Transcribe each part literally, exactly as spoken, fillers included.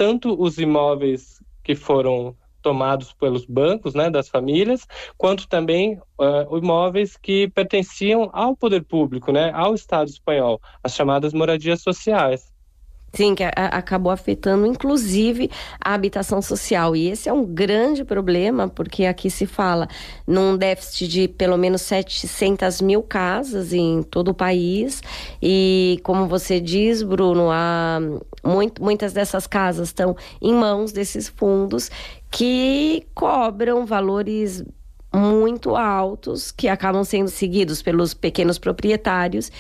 tanto os imóveis que foram tomados pelos bancos, né, das famílias, quanto também uh, imóveis que pertenciam ao poder público, né, ao Estado espanhol, as chamadas moradias sociais. Sim, que a, acabou afetando inclusive a habitação social, e esse é um grande problema, porque aqui se fala num déficit de pelo menos setecentas mil casas em todo o país, e como você diz, Bruno, há muito, muitas dessas casas estão em mãos desses fundos que cobram valores muito altos, que acabam sendo seguidos pelos pequenos proprietários,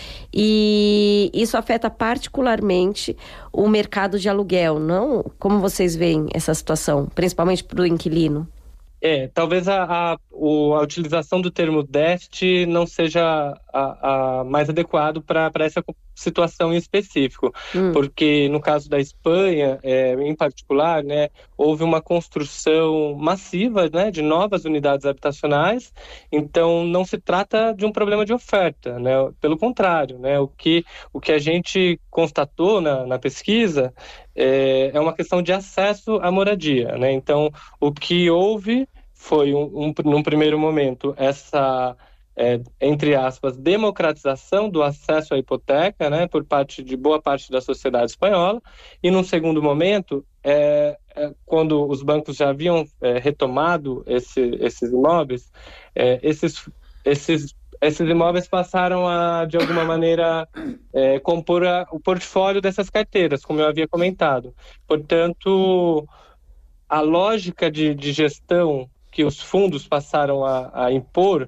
e isso afeta particularmente o mercado de aluguel, não? Como vocês veem essa situação, principalmente para o inquilino? É, talvez a, a, o, a utilização do termo déficit não seja a, a mais adequado para essa situação em específico, hum. porque no caso da Espanha, é, em particular, né, houve uma construção massiva, né, de novas unidades habitacionais, então não se trata de um problema de oferta, né, pelo contrário, né, o, que, o que a gente constatou na, na pesquisa é, é uma questão de acesso à moradia, né, então o que houve foi, um, um, num primeiro momento, essa, é, entre aspas, democratização do acesso à hipoteca, né, por parte de boa parte da sociedade espanhola, e num segundo momento, é, é, quando os bancos já haviam é, retomado esse, esses imóveis, é, esses, esses, esses imóveis passaram a, de alguma maneira, é, compor a, o portfólio dessas carteiras, como eu havia comentado. Portanto, a lógica de, de gestão que os fundos passaram a, a impor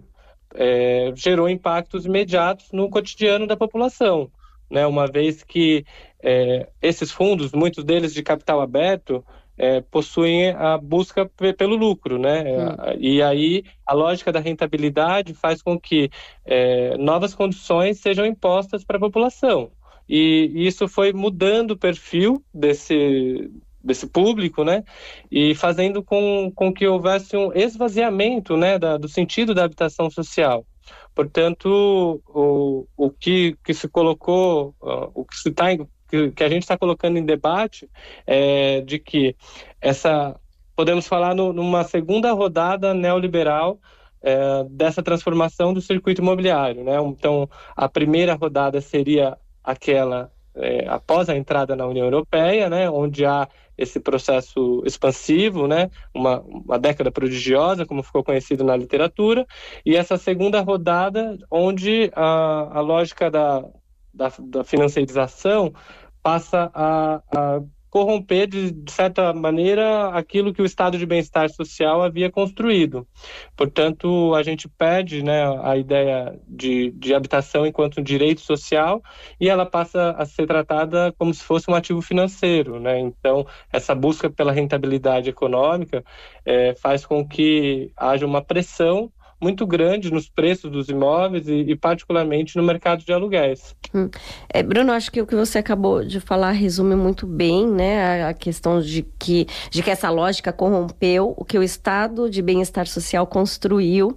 é, gerou impactos imediatos no cotidiano da população, né? Uma vez que é, esses fundos, muitos deles de capital aberto, é, possuem a busca p- pelo lucro, né? Hum. E aí a lógica da rentabilidade faz com que é, novas condições sejam impostas para a população. E isso foi mudando o perfil desse desse público, né, e fazendo com, com que houvesse um esvaziamento, né, da, do sentido da habitação social. Portanto, o, o que, que se colocou, uh, o que, se tá em, que, que a gente está colocando em debate é de que essa, podemos falar no, numa segunda rodada neoliberal é, dessa transformação do circuito imobiliário, né? Então, a primeira rodada seria aquela É, após a entrada na União Europeia, né, onde há esse processo expansivo, né, uma, uma década prodigiosa, como ficou conhecido na literatura, e essa segunda rodada, onde a, a lógica da, da, da financiarização passa a, a corromper, de, de certa maneira, aquilo que o estado de bem-estar social havia construído. Portanto, a gente perde, né, a ideia de, de habitação enquanto um direito social, e ela passa a ser tratada como se fosse um ativo financeiro, né? Então, essa busca pela rentabilidade econômica é, faz com que haja uma pressão muito grande nos preços dos imóveis e, e particularmente no mercado de aluguéis. Hum. É, Bruno, acho que o que você acabou de falar resume muito bem, né, a, a questão de que, de que essa lógica corrompeu o que o estado de bem-estar social construiu.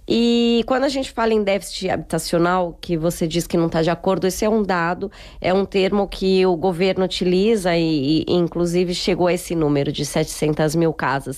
E quando a gente fala em déficit habitacional, que você diz que não está de acordo, esse é um dado, é um termo que o governo utiliza e, e inclusive chegou a esse número de setecentas mil casas.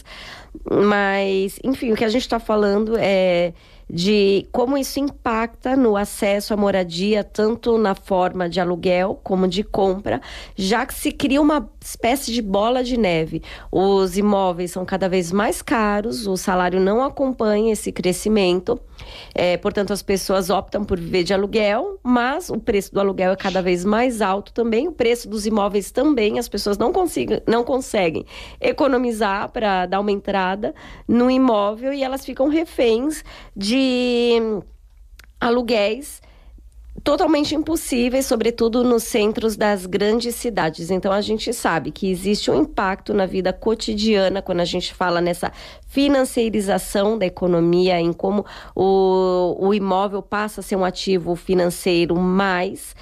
Mas, enfim, o que a gente está falando é de como isso impacta no acesso à moradia, tanto na forma de aluguel como de compra, já que se cria uma espécie de bola de neve. Os imóveis são cada vez mais caros, o salário não acompanha esse crescimento, é, portanto as pessoas optam por viver de aluguel, mas o preço do aluguel é cada vez mais alto também, o preço dos imóveis também, as pessoas não, consigam, não conseguem economizar para dar uma entrada no imóvel e elas ficam reféns de de aluguéis totalmente impossíveis, sobretudo nos centros das grandes cidades. Então, a gente sabe que existe um impacto na vida cotidiana quando a gente fala nessa financiarização da economia, em como o, o imóvel passa a ser um ativo financeiro mais.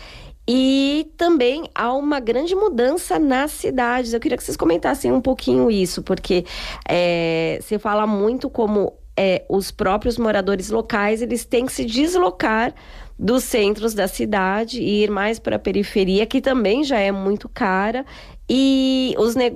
E também há uma grande mudança nas cidades. Eu queria que vocês comentassem um pouquinho isso, porque é, você fala muito como É, os próprios moradores locais, eles têm que se deslocar dos centros da cidade e ir mais para a periferia, que também já é muito cara, e os negócios